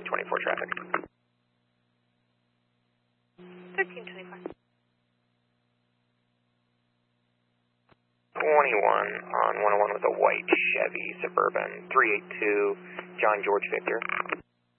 24 traffic. 1325. 21 on 101 with a white Chevy Suburban, 382 John George Victor.